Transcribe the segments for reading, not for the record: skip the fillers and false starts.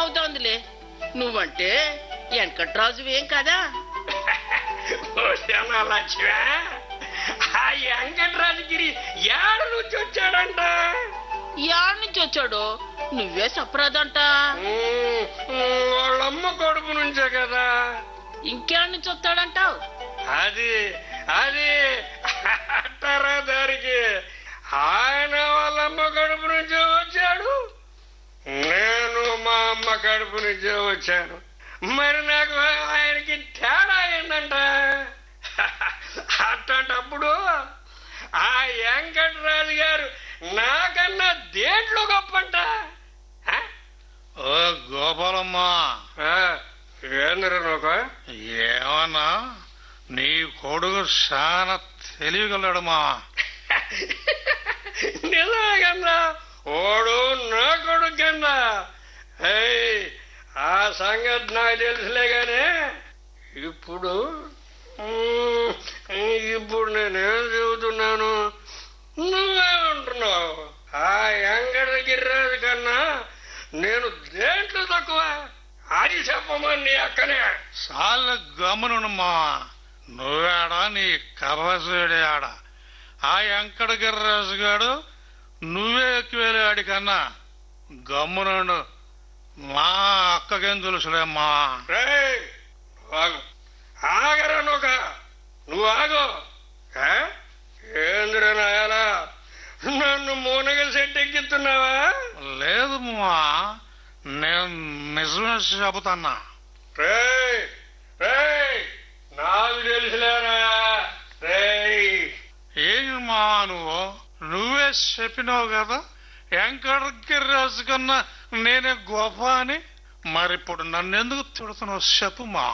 అవుతోందిలే. నువ్వంటే వెంకట్రాజువేం కదా. లక్ష్మి, ఆ వెంకట్రాజగిరి ఏడ నుంచి వచ్చాడంట? యాడ్ నుంచి వచ్చాడు నువ్వే చెప్పరాదంట. వాళ్ళమ్మ కొడుకు నుంచే కదా. ఇంకేడ నుంచి వస్తాడంటావు? అది అది అంటారా దానికి? ఆయన వాళ్ళమ్మ కడుపు నుంచే వచ్చాడు, నేను మా అమ్మ కడుపు నుంచే వచ్చాను. మరి నాకు ఆయనకి తేడా ఏంటంట? అట్లాంటప్పుడు ఆ వెంకటరాజు గారు నాకన్నా దేంట్లో గొప్పంట? ఓ గోపాలమ్మా, ఏంద్ర నోక? ఏమన్నా నీ కొడుకు చాలా తెలియగలడమ్మా. నిజమేకన్నా, ఓడు నా కొడుకు కన్నా. ఆ సంగతి నాకు తెలుసులే గాని ఇప్పుడు నేనేం చెబుతున్నాను, నువ్వేమంటున్నావు? ఆ వెంకటగిరిరాజు కన్నా నేను దేంట్లో తక్కువ? అది చెప్పమని నీ అక్కనే. చాలా గమనుమ్మా, నువ్వేడా నీ కర్రసుడే ఆడ. ఆ వెంకటగిరిరాజు గాడు నువ్వే ఎక్కువేలే ఆడికన్నా. గమ్మునుండు, మా అక్కకేం తెలుసులేమ్మా. ఆగరా నొక, నువ్వు ఆగో. ఏంద్ర నాయాలా, నన్ను మూనగ సెట్ ఎక్కిస్తున్నావా? లేదు మా, నేను నిజమే చెబుతున్నా. నాకు తెలుసులేరా. ఏమా నువ్వే చెప్పినావు కదా వెంకటగిరిరాజు కన్నా నేనే గొప్ప అని. మరిప్పుడు నన్నెందుకు తిడుతున్నావు చెప్పుమా.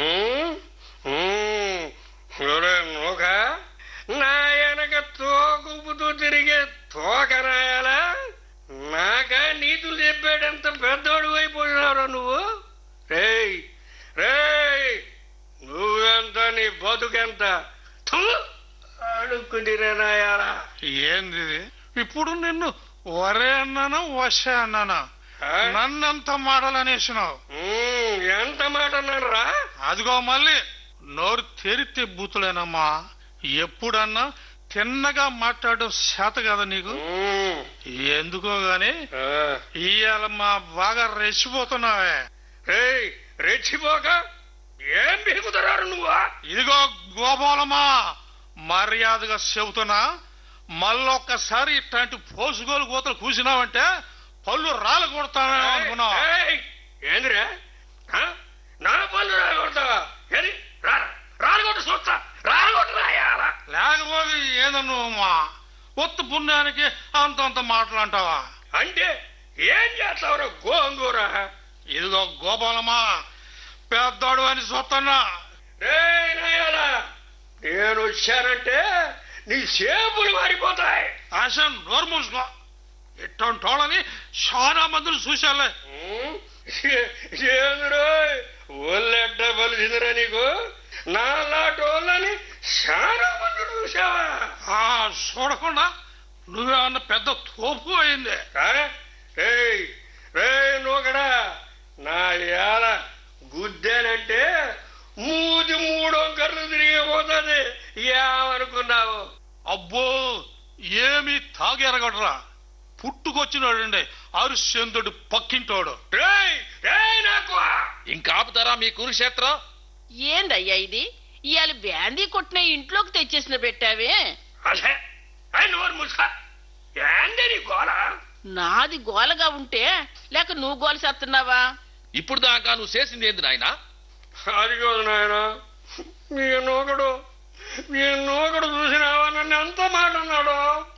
నోక, నా వెనక తోకుపుతూ తిరిగే తోకనాయాలా? నాకా నీతులు చెప్పాడంత పెద్దోడు అయిపోయినావురా నువ్వు. రేయ్ రేయ్, నువ్వెంత, నీ బతుకెంత? అడుక్కుదిరే నాయాలా. ఏంది ఇప్పుడు నిన్ను వరే అన్నానా వశే అన్నానా? నన్నెంత మాటలనేసినావు? ఎంత మాట అన్నారా? అదిగో మళ్ళీ నోరు తెరితే బూతులేనమ్మా. ఎప్పుడన్నా తిన్నగా మాట్లాడడం చేత కదా నీకు? ఎందుకో గాని ఇవాళ మా బాగా రెచ్చిపోతున్నావే. రెచ్చిపోక ఏం బిగుతున్నారు నువ్వా? ఇదిగో గోపాలమ్మా, మర్యాదగా చెబుతున్నా, మళ్ళొక్కసారి ఇట్లాంటి పోసుకోలు కోతలు కూసినావంటే పళ్ళు రాలు కొడతానే అనుకున్నావు. ఏందిరా, నా పళ్ళు రాలు కొడతావా? ఏది రాలగొట్టు చూస్తా, రాలగొట్టు రాయాలా? లేకపోతే ఏదన్నా ఒత్తు పుణ్యానికి అంతంత మాటలంటావా? అంటే ఏం చేస్తావురా గోంగూర? ఇదిగో గోపాలమ్మా, పెద్దోడు అని చూస్తున్నా. నాయాలా, నేను వచ్చానంటే నీ చేపులు మారిపోతాయి. ఆశ నోరు మూసుకో. ఇట్లాంటి వాళ్ళని చాలా మందిని చూశాలే. ఏంద్రో ఒళ్ళెడ్డ బలిసిందిరా నీకు? నాలాటోళ్ళని చాలా మంది చూసావా? చూడకుండా నువ్వేమన్నా పెద్ద తోపు అయింది. నూకడా, నా ఏళ గుద్దేనంటే మూది మూడొంకర్లు తిరిగిపోతుంది. ఏమనుకున్నావు? అబ్బో, ఏమి తాగెరగడరా, పుట్టుకొచ్చినాడండి అరుశ్చంద్రుడు పక్కింటోడు. నాకు ఇంకాపుతారా మీ కురుక్షేత్రం? ఏందయ్యా ఇది? ఇవాళ బ్యాందీ కొట్టిన ఇంట్లోకి తెచ్చేసిన పెట్టావే. అదే నోరు ముసుక. ఏంది నీ గోల? నాది గోలగా ఉంటే లేక నువ్వు గోల చేస్తున్నావా? ఇప్పుడు దాకా నువ్వు చేసింది ఏంది నాయనా? అది కాదు నాయన, మీ నూకడు చూసినావా నన్ను ఎంత మాట అన్నాడు?